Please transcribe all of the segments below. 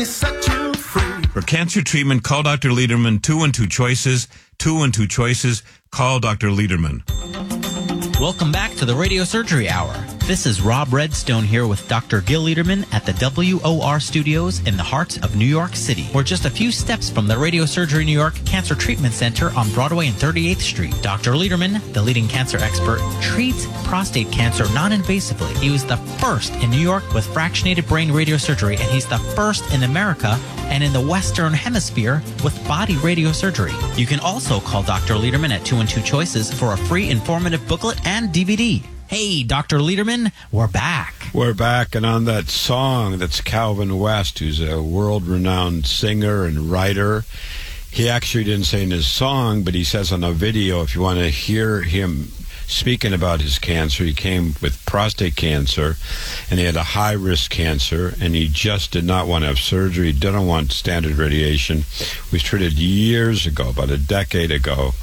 Set you free. For cancer treatment, call Dr. Lederman. 212 Choices. 212 Choices. Call Dr. Lederman. Welcome back to the Radio Surgery Hour. This is Rob Redstone here with Dr. Gil Lederman at the WOR Studios in the heart of New York City. We're just a few steps from the Radio Surgery New York Cancer Treatment Center on Broadway and 38th Street. Dr. Lederman, the leading cancer expert, treats prostate cancer non-invasively. He was the first in New York with fractionated brain radiosurgery, and he's the first in America and in the Western Hemisphere with body radiosurgery. You can also call Dr. Lederman at 212 Choices for a free informative booklet and DVD. Hey, Dr. Lederman, we're back. We're back, and on that song, that's Calvin West, who's a world-renowned singer and writer. He actually didn't say in his song, but he says on a video, if you want to hear him speaking about his cancer, he came with prostate cancer, and he had a high-risk cancer, and he just did not want to have surgery, didn't want standard radiation. Was treated years ago, about a decade ago.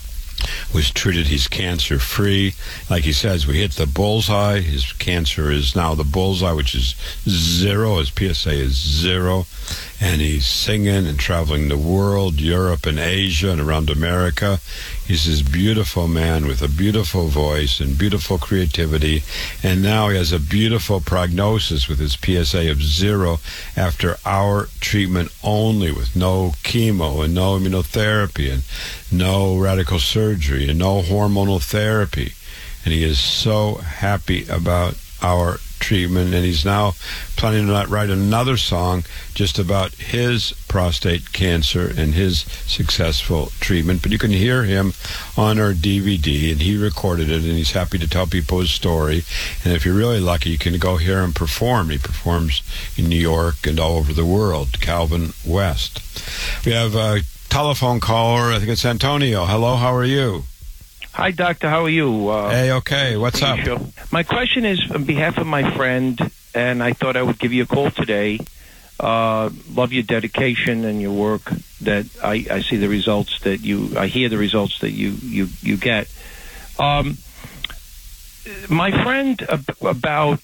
Was treated, he's cancer-free. Like he says, we hit the bullseye. His cancer is now the bullseye, which is 0. His PSA is 0. And he's singing and traveling the world, Europe and Asia and around America. He's this beautiful man with a beautiful voice and beautiful creativity. And now he has a beautiful prognosis with his PSA of 0 after our treatment only, with no chemo and no immunotherapy and no radical surgery and no hormonal therapy. And he is so happy about our treatment, and he's now planning to write another song just about his prostate cancer and his successful treatment. But you can hear him on our DVD, and he recorded it, and he's happy to tell people his story. And if you're really lucky, you can go hear him perform. He performs in New York and all over the world. Calvin West. We have a telephone caller. I think it's Antonio. Hello, how are you? Hi, Doctor. How are you? Hey, okay. What's up? My question is on behalf of my friend, and I thought I would give you a call today. Love your dedication and your work. That I see the results that I hear the results that you get. My friend, about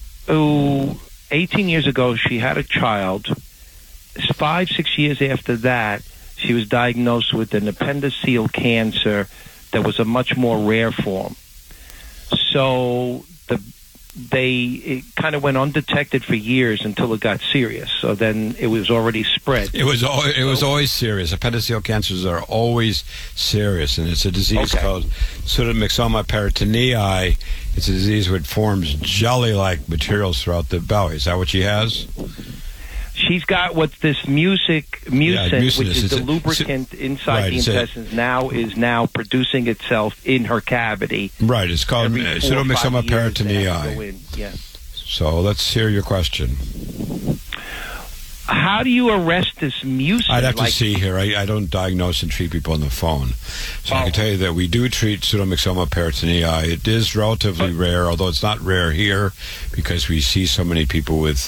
18 years ago, she had a child. 5-6 years after that, she was diagnosed with an appendiceal cancer that was a much more rare form. So it kind of went undetected for years until it got serious. So then it was already spread. It was always serious. Appendiceal cancers are always serious, and it's a disease called pseudomyxoma peritonei. It's a disease where it forms jelly-like materials throughout the belly. Is that what she has? She's got what's this mucin, which is the lubricant inside the intestines, is now producing itself in her cavity. Right, it's called pseudomyxoma peritonei. Yes. So let's hear your question. How do you arrest this mucin? I'd have to see here. I don't diagnose and treat people on the phone. So I can tell you that we do treat pseudomyxoma peritonei. It is relatively rare, although it's not rare here because we see so many people with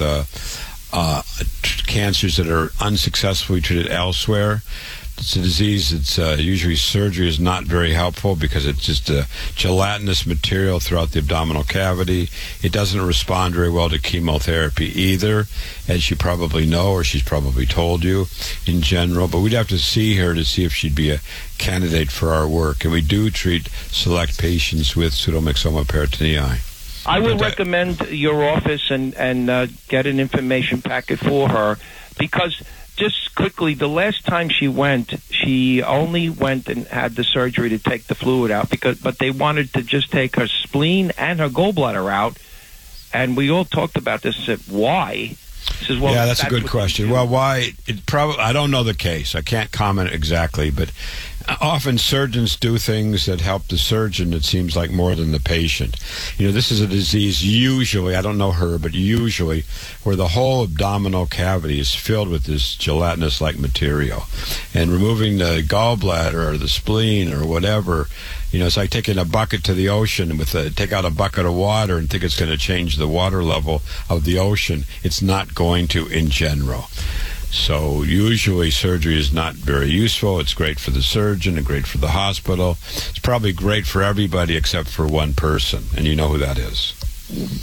cancers that are unsuccessfully treated elsewhere. It's a disease that's usually surgery is not very helpful because it's just a gelatinous material throughout the abdominal cavity. It doesn't respond very well to chemotherapy either, as you probably know, or she's probably told you in general. But we'd have to see her to see if she'd be a candidate for our work. And we do treat select patients with pseudomyxoma peritonei. I would recommend your office and get an information packet for her, because just quickly, the last time she only went and had the surgery to take the fluid out, but they wanted to just take her spleen and her gallbladder out, and we all talked about this and said, why? Says, well, yeah, that's a good question. Well, why? I don't know the case. I can't comment exactly, but often surgeons do things that help the surgeon, it seems like, more than the patient. You know, this is a disease usually, I don't know her, but usually where the whole abdominal cavity is filled with this gelatinous-like material. And removing the gallbladder or the spleen or whatever, you know, it's like taking a bucket to the ocean take out a bucket of water and think it's going to change the water level of the ocean. It's not going to in general. So usually surgery is not very useful. It's great for the surgeon and great for the hospital. It's probably great for everybody except for one person, and you know who that is.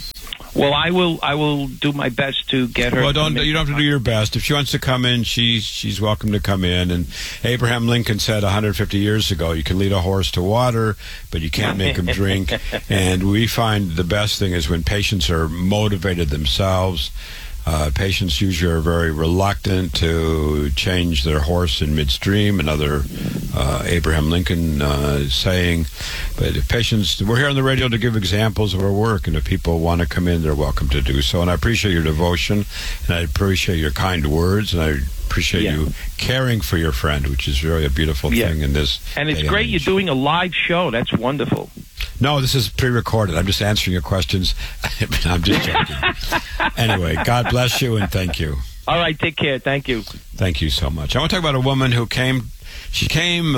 Well, I will do my best to get her. Well, you don't have to do your best. If she wants to come in, she's welcome to come in. And Abraham Lincoln said 150 years ago, you can lead a horse to water, but you can't make him drink. And we find the best thing is when patients are motivated themselves. Patients usually are very reluctant to change their horse in midstream, another Abraham Lincoln saying. But if patients, we're here on the radio to give examples of our work, and if people want to come in, they're welcome to do so. And I appreciate your devotion, and I appreciate your kind words, and I appreciate you caring for your friend, which is really a beautiful thing in this. And it's great you're doing a live show. That's wonderful. No, this is pre-recorded. I'm just answering your questions. I'm just joking. Anyway, God bless you and thank you. All right, take care. Thank you. Thank you so much. I want to talk about a woman who came. She came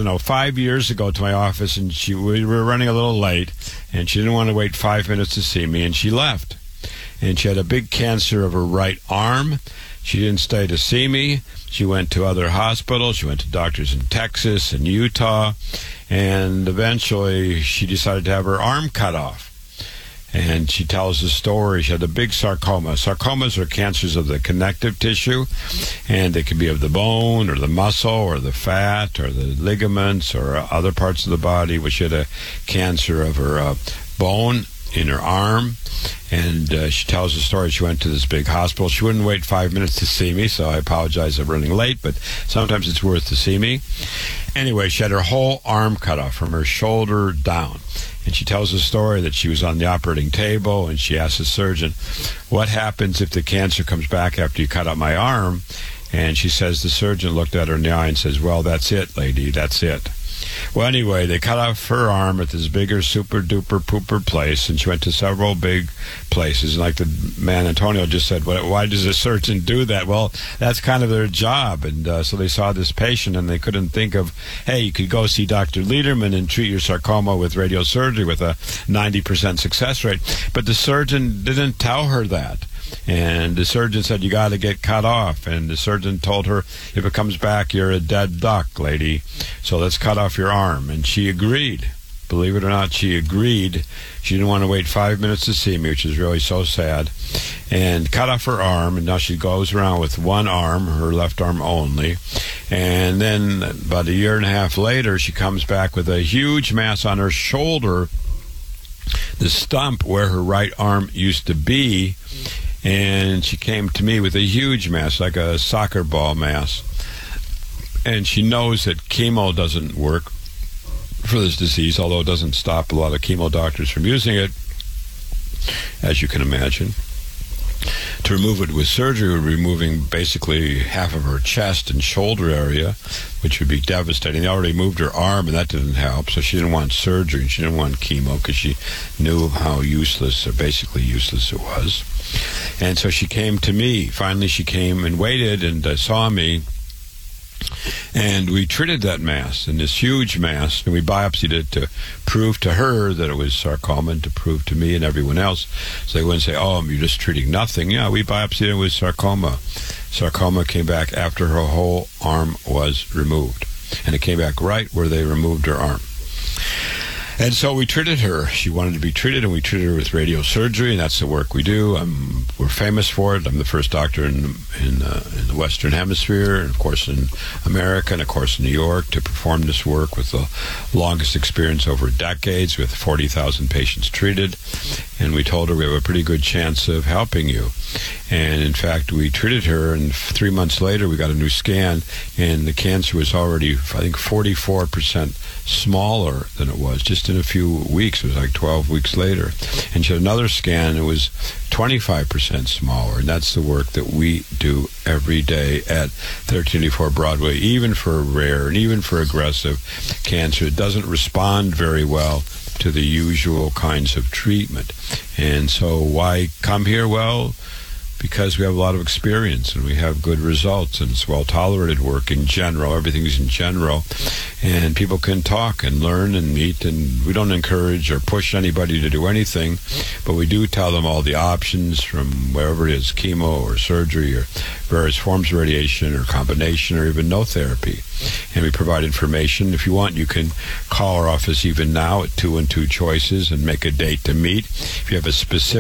5 years ago to my office, and we were running a little late, and she didn't want to wait 5 minutes to see me, and she left. And she had a big cancer of her right arm. She didn't stay to see me. She went to other hospitals. She went to doctors in Texas and Utah. And eventually she decided to have her arm cut off. And she tells the story. She had a big sarcoma. Sarcomas are cancers of the connective tissue. And they can be of the bone or the muscle or the fat or the ligaments or other parts of the body. But she had a cancer of her bone in her arm. And she tells the story. She went to this big hospital. She wouldn't wait 5 minutes to see me, so I apologize I'm running late, but sometimes it's worth to see me. Anyway, she had her whole arm cut off from her shoulder down. And she tells the story that she was on the operating table, and she asked the surgeon, what happens if the cancer comes back after you cut out my arm? And she says the surgeon looked at her in the eye and says, well, that's it, lady, that's it. Well, anyway, they cut off her arm at this bigger super-duper pooper place, and she went to several big places. And like the man Antonio just said, why does a surgeon do that? Well, that's kind of their job. And so they saw this patient, and they couldn't think of, hey, you could go see Dr. Lederman and treat your sarcoma with radiosurgery with a 90% success rate. But the surgeon didn't tell her that. And the surgeon said, you got to get cut off. And the surgeon told her, if it comes back, you're a dead duck, lady. So let's cut off your arm. And she agreed. Believe it or not, she agreed. She didn't want to wait 5 minutes to see me, which is really so sad. And cut off her arm. And now she goes around with one arm, her left arm only. And then about a year and a half later, she comes back with a huge mass on her shoulder, the stump where her right arm used to be. And she came to me with a huge mass, like a soccer ball mass. And she knows that chemo doesn't work for this disease, although it doesn't stop a lot of chemo doctors from using it, as you can imagine. To remove it with surgery would be removing basically half of her chest and shoulder area, which would be devastating. They already moved her arm, and that didn't help, so she didn't want surgery, and she didn't want chemo because she knew how useless, or basically useless it was. And so she came to me. Finally, she came and waited and saw me, and we treated that mass, and this huge mass, and we biopsied it to prove to her that it was sarcoma and to prove to me and everyone else, so they wouldn't say, oh, you're just treating nothing. Yeah, we biopsied it with sarcoma. Sarcoma came back after her whole arm was removed, and it came back right where they removed her arm. And so we treated her. She wanted to be treated, and we treated her with radiosurgery, and that's the work we do. We're famous for it. I'm the first doctor in the Western Hemisphere, and of course in America, and of course in New York, to perform this work with the longest experience over decades, with 40,000 patients treated. And we told her we have a pretty good chance of helping you. And in fact, we treated her, and 3 months later we got a new scan, and the cancer was already, I think, 44% smaller than it was just in a few weeks. It was like 12 weeks later. And she had another scan, it was 25% smaller. And that's the work that we do every day at 1384 Broadway, even for rare and even for aggressive cancer. It doesn't respond very well to the usual kinds of treatment. And so why come here? Well, because we have a lot of experience and we have good results, and it's well-tolerated work in general. Everything's in general, and people can talk and learn and meet, and we don't encourage or push anybody to do anything, but we do tell them all the options from wherever it is, chemo or surgery or various forms of radiation or combination or even no therapy. And we provide information. If you want, you can call our office even now at 212 Choices and make a date to meet. If you have a specific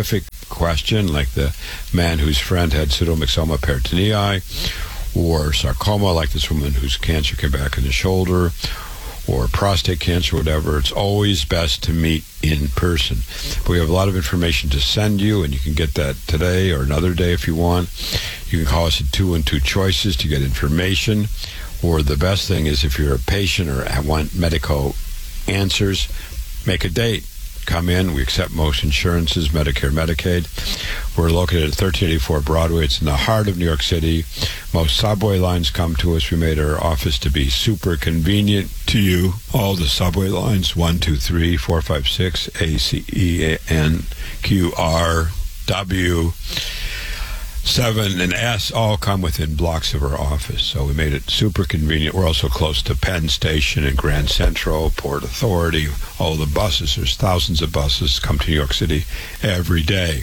question, like the man whose friend had pseudomyxoma peritonei, or sarcoma, like this woman whose cancer came back in the shoulder, or prostate cancer, whatever, it's always best to meet in person. But we have a lot of information to send you, and you can get that today or another day if you want. You can call us at 212 Choices to get information. Or the best thing is, if you're a patient or want medical answers, make a date. Come in. We accept most insurances, Medicare, Medicaid. We're located at 1384 Broadway. It's in the heart of New York City. Most subway lines come to us. We made our office to be super convenient to you. All the subway lines, 1, 2, 3, 4, 5, 6, A, C, E, N, Q, R, W, 7 and S all come within blocks of our office, so we made it super convenient. We're also close to Penn Station and Grand Central, Port Authority, all the buses. There's thousands of buses come to New York City every day.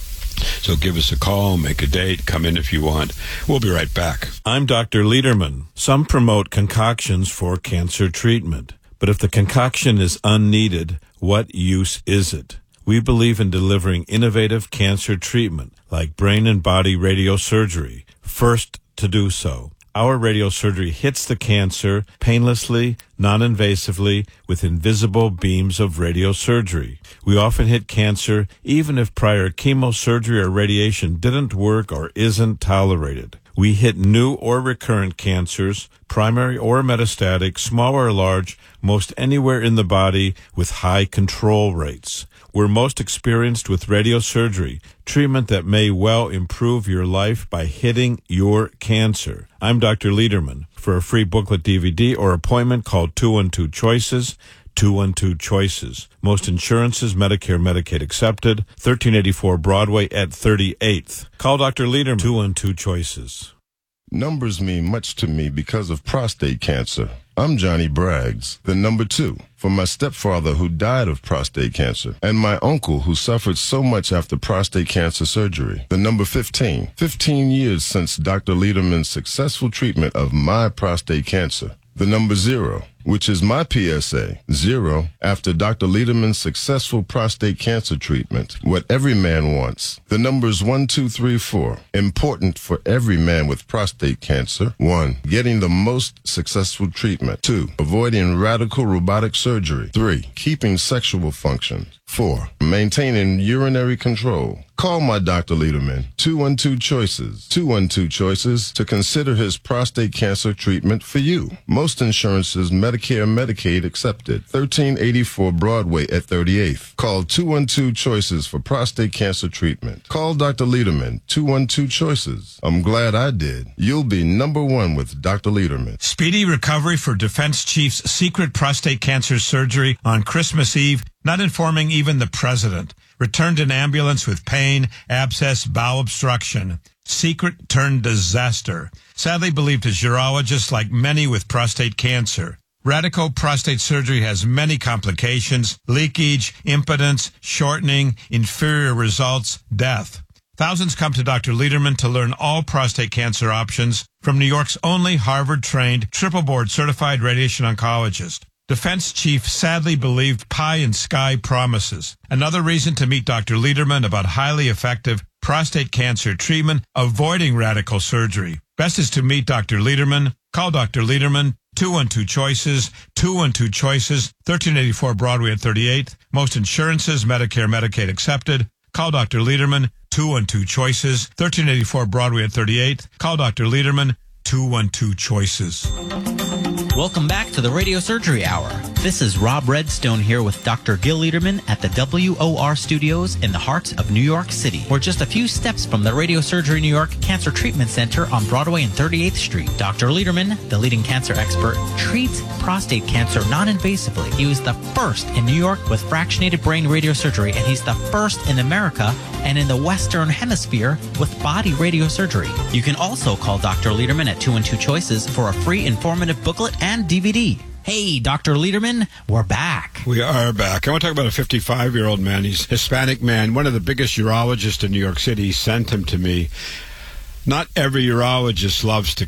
So give us a call, make a date, come in if you want. We'll be right back. I'm Dr. Lederman. Some promote concoctions for cancer treatment, but if the concoction is unneeded, what use is it? We believe in delivering innovative cancer treatment, like brain and body radiosurgery, first to do so. Our radiosurgery hits the cancer painlessly, non-invasively, with invisible beams of radiosurgery. We often hit cancer even if prior chemosurgery or radiation didn't work or isn't tolerated. We hit new or recurrent cancers, primary or metastatic, small or large, most anywhere in the body with high control rates. We're most experienced with radiosurgery, treatment that may well improve your life by hitting your cancer. I'm Dr. Lederman. For a free booklet, DVD, or appointment, call 212 Choices, 212 Choices. Most insurances, Medicare, Medicaid accepted, 1384 Broadway at 38th. Call Dr. Lederman, 212 Choices. Numbers mean much to me because of prostate cancer. I'm Johnny Braggs, the number 2, for my stepfather who died of prostate cancer, and my uncle who suffered so much after prostate cancer surgery. The number 15, 15 years since Dr. Lederman's successful treatment of my prostate cancer. The number 0, which is my PSA, 0, after Dr. Lederman's successful prostate cancer treatment. What every man wants. The numbers 1, 2, 3, 4. Important for every man with prostate cancer. 1, getting the most successful treatment. 2, avoiding radical robotic surgery. 3, keeping sexual function. 4, maintaining urinary control. Call my Dr. Lederman, 212 Choices, 212 Choices, to consider his prostate cancer treatment for you. Most insurances, Medicare, Medicaid accepted. 1384 Broadway at 38th. Call 212 Choices for prostate cancer treatment. Call Dr. Lederman, 212 Choices. I'm glad I did. You'll be number 1 with Dr. Lederman. Speedy recovery for Defense Chief's secret prostate cancer surgery on Christmas Eve, not informing even the president. Returned in ambulance with pain, abscess, bowel obstruction. Secret turned disaster. Sadly believed as urologist, like many with prostate cancer. Radical prostate surgery has many complications: leakage, impotence, shortening, inferior results, death. Thousands come to Dr. Lederman to learn all prostate cancer options from New York's only Harvard-trained, triple-board certified radiation oncologist. Defense chief sadly believed pie in sky promises. Another reason to meet Dr. Lederman about highly effective prostate cancer treatment, avoiding radical surgery. Best is to meet Dr. Lederman. Call Dr. Lederman, 212 Choices, 212 Choices, 1384 Broadway at 38th. Most insurances, Medicare, Medicaid accepted. Call Dr. Lederman, 212 Choices, 1384 Broadway at 38th. Call Dr. Lederman, 212 Choices. Welcome back to the Radio Surgery Hour. This is Rob Redstone here with Dr. Gil Lederman at the WOR Studios in the heart of New York City. We're just a few steps from the Radio Surgery New York Cancer Treatment Center on Broadway and 38th Street. Dr. Lederman, the leading cancer expert, treats prostate cancer non-invasively. He was the first in New York with fractionated brain radiosurgery, and he's the first in America and in the Western Hemisphere with body radiosurgery. You can also call Dr. Lederman at 212 Choices for a free informative booklet and DVD. Hey, Dr. Lederman, we're back. We are back. I want to talk about a 55-year-old man. He's a Hispanic man, one of the biggest urologists in New York City. He sent him to me. Not every urologist loves to cut.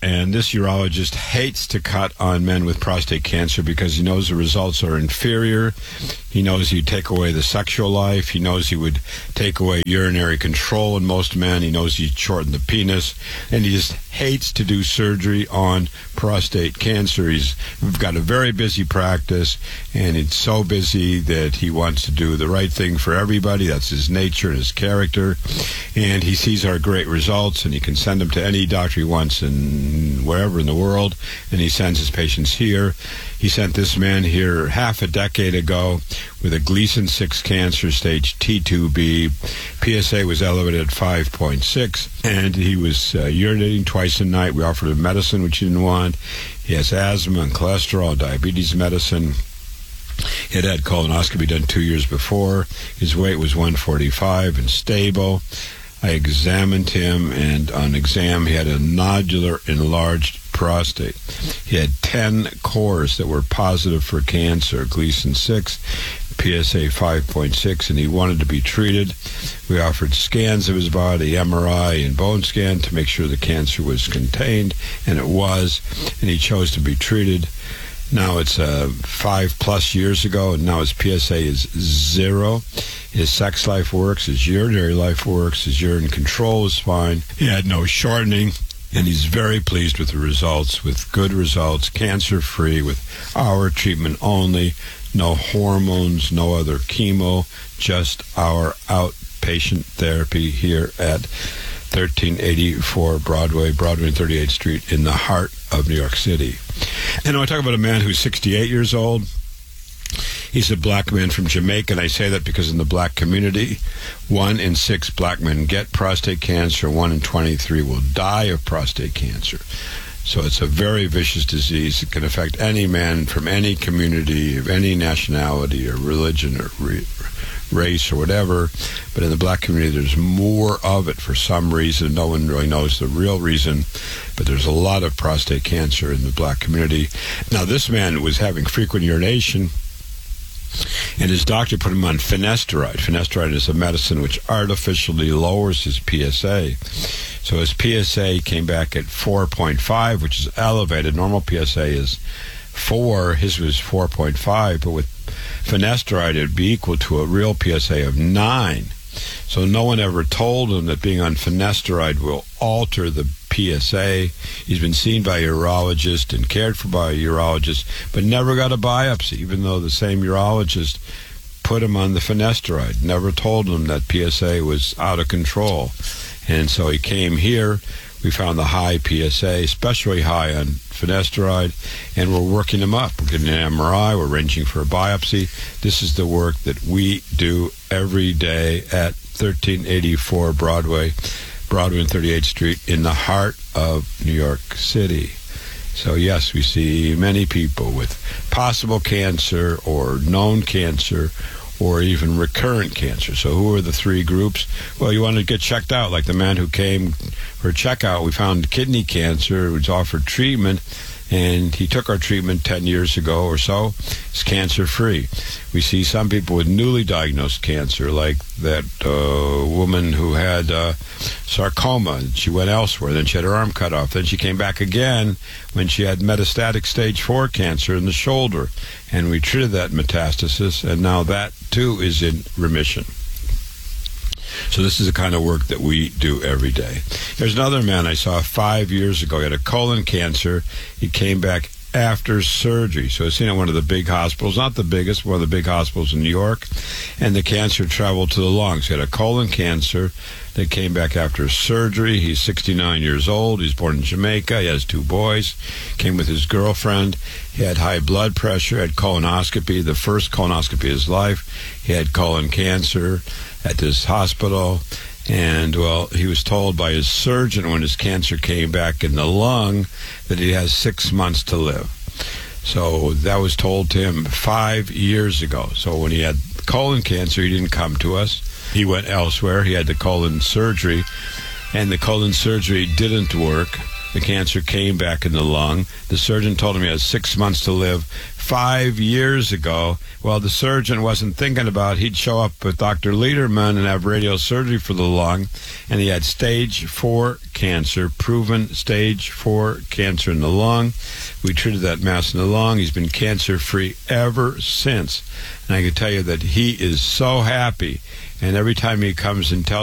And this urologist hates to cut on men with prostate cancer because he knows the results are inferior. He knows he'd take away the sexual life. He knows he would take away urinary control in most men. He knows he'd shorten the penis. And he just hates to do surgery on prostate cancer. He's got a very busy practice, and it's so busy that he wants to do the right thing for everybody. That's his nature and his character. And he sees our great results, and he can send them to any doctor he wants in wherever in the world, and he sends his patients here. He sent this man here half a decade ago with a Gleason 6 cancer, stage T2B. PSA was elevated at 5.6, and he was urinating twice a night. We offered him medicine, which he didn't want. He has asthma and cholesterol, diabetes medicine. He had colonoscopy done 2 years before. His weight was 145 and stable. I examined him, and on exam, he had a nodular enlarged prostate. He had 10 cores that were positive for cancer, Gleason 6, PSA 5.6, and he wanted to be treated. We offered scans of his body, MRI and bone scan, to make sure the cancer was contained, and it was, and he chose to be treated. Now it's 5+ years ago, and now his PSA is 0. His sex life works, his urinary life works, his urine control is fine. He had no shortening, and he's very pleased with the results, with good results, cancer-free, with our treatment only, no hormones, no other chemo, just our outpatient therapy here at 1384 Broadway and 38th Street in the heart of New York City. And I talk about a man who's 68 years old. He's a black man from Jamaica, and I say that because in the black community, 1 in 6 black men get prostate cancer, 1 in 23 will die of prostate cancer. So it's a very vicious disease. It can affect any man from any community, of any nationality or religion or race or whatever. But in the black community, there's more of it for some reason. No one really knows the real reason, but there's a lot of prostate cancer in the black community. Now, this man was having frequent urination, and his doctor put him on finasteride. Finasteride is a medicine which artificially lowers his PSA. So his PSA came back at 4.5, which is elevated. Normal PSA is 4. His was 4.5, but with finasteride, it would be equal to a real PSA of 9. So no one ever told him that being on finasteride will alter the PSA. He's been seen by a urologist and cared for by a urologist, but never got a biopsy, even though the same urologist put him on the finasteride, never told him that PSA was out of control. And so he came here. We found the high PSA, especially high on finasteride, and we're working him up. We're getting an MRI. We're arranging for a biopsy. This is the work that we do every day at 1384 Broadway and 38th Street in the heart of New York City. So, yes, we see many people with possible cancer or known cancer or even recurrent cancer. So who are the 3 groups? Well, you want to get checked out. Like the man who came for checkout, we found kidney cancer, was offered treatment, and he took our treatment 10 years ago or so. It's cancer-free. We see some people with newly diagnosed cancer, like that woman who had sarcoma. She went elsewhere. Then she had her arm cut off. Then she came back again when she had metastatic stage 4 cancer in the shoulder. And we treated that metastasis, and now that, too, is in remission. So this is the kind of work that we do every day. There's another man I saw 5 years ago. He had a colon cancer. He came back after surgery. So he's seen at one of the big hospitals, not the biggest, one of the big hospitals in New York, and the cancer traveled to the lungs. He had a colon cancer that came back after surgery. He's 69 years old. He's born in Jamaica. He has 2 boys. Came with his girlfriend. He had high blood pressure, had colonoscopy, the first colonoscopy of his life. He had colon cancer at this hospital. And, well, he was told by his surgeon when his cancer came back in the lung that he has 6 months to live. So that was told to him 5 years ago. So when he had colon cancer, he didn't come to us. He went elsewhere. He had the colon surgery, and the colon surgery didn't work. The cancer came back in the lung. The surgeon told him he has 6 months to live. 5 years ago, well, the surgeon wasn't thinking about he'd show up with Dr. Lederman and have radiosurgery for the lung, and he had stage 4 cancer, proven stage 4 cancer in the lung. We treated that mass in the lung. He's been cancer-free ever since. And I can tell you that he is so happy. And every time he comes and tells